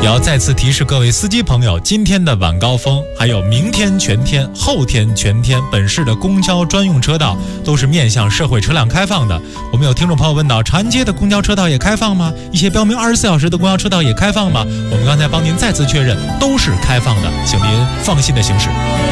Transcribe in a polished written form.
也要再次提示各位司机朋友，今天的晚高峰还有明天全天、后天全天，本市的公交专用车道都是面向社会车辆开放的。我们有听众朋友问到，长安街的公交车道也开放吗？一些标明24小时的公交车道也开放吗？我们刚才帮您再次确认，都是开放的，请您放心的行驶。